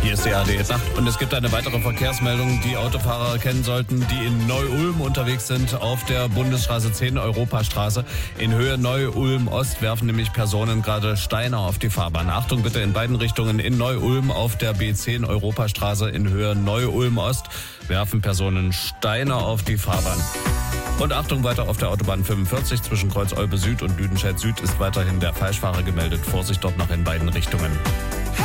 Hier ist die ARD Nacht und es gibt eine weitere Verkehrsmeldung, die Autofahrer kennen sollten, die in Neu-Ulm unterwegs sind auf der Bundesstraße 10 Europastraße. In Höhe Neu-Ulm Ost werfen nämlich Personen gerade Steine auf die Fahrbahn. Achtung bitte in beiden Richtungen. In Neu-Ulm auf der B10 Europastraße in Höhe Neu-Ulm Ost werfen Personen Steine auf die Fahrbahn. Und Achtung, weiter auf der Autobahn 45 zwischen Kreuz Olpe Süd und Lüdenscheid Süd ist weiterhin der Falschfahrer gemeldet. Vorsicht dort noch in beiden Richtungen.